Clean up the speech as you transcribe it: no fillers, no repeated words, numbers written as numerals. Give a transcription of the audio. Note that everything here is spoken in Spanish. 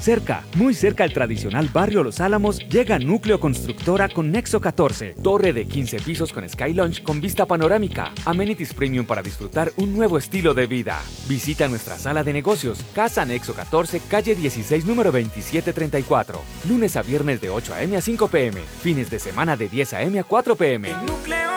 Cerca, muy cerca al tradicional barrio Los Álamos, llega Núcleo Constructora con Nexo 14. Torre de 15 pisos con Sky Lounge con vista panorámica. Amenities premium para disfrutar un nuevo estilo de vida. Visita nuestra sala de negocios, Casa Nexo 14, calle 16, número 2734. Lunes a viernes de 8 a.m. a 5 p.m. Fines de semana de 10 a.m. a 4 p.m. Núcleo